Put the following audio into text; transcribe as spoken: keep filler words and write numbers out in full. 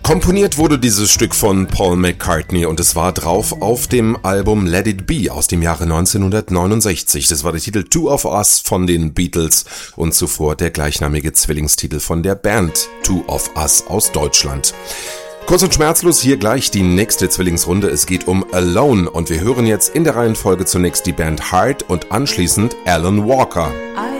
Komponiert wurde dieses Stück von Paul McCartney und es war drauf auf dem Album Let It Be aus dem Jahre neunzehnhundertneunundsechzig. Das war der Titel Two of Us von den Beatles und zuvor der gleichnamige Zwillingstitel von der Band Two of Us aus Deutschland. Kurz und schmerzlos hier gleich die nächste Zwillingsrunde. Es geht um Alone und wir hören jetzt in der Reihenfolge zunächst die Band Heart und anschließend Alan Walker. I